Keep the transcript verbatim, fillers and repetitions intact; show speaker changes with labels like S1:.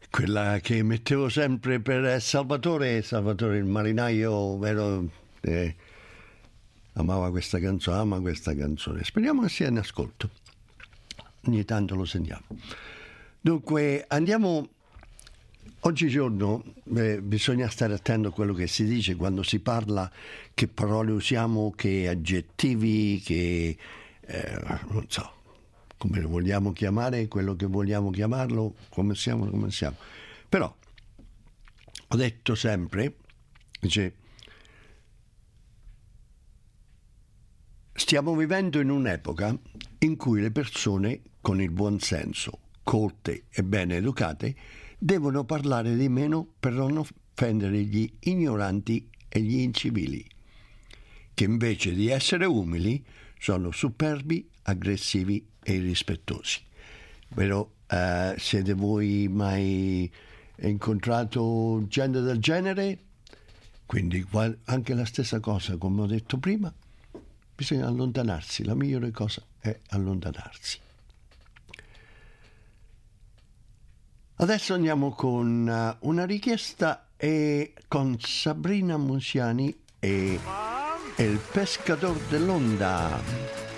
S1: quella che mettevo sempre per Salvatore, Salvatore il marinaio, vero? Eh, amava questa canzone, ama questa canzone. Speriamo che sia in ascolto. Ogni tanto lo sentiamo. Dunque, andiamo. Oggigiorno eh, bisogna stare attento a quello che si dice quando si parla, che parole usiamo, che aggettivi, che eh, non so come lo vogliamo chiamare, quello che vogliamo chiamarlo, come siamo, come siamo. Però ho detto sempre, dice, stiamo vivendo in un'epoca in cui le persone con il buon senso, colte e ben educate, devono parlare di meno per non offendere gli ignoranti e gli incivili, che invece di essere umili sono superbi, aggressivi e irrispettosi. Però eh, siete voi mai incontrato gente del genere? Quindi anche la stessa cosa, come ho detto prima, bisogna allontanarsi, la migliore cosa è allontanarsi. Adesso andiamo con uh, una richiesta e con Sabrina Musiani e Il pescatore dell'onda.